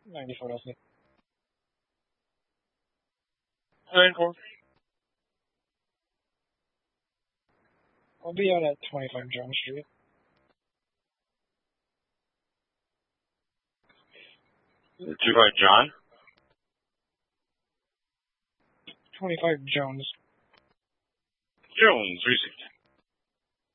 94 LC. I'll be out at 25 John Street. 25 John? 25 Jones. Jones, received.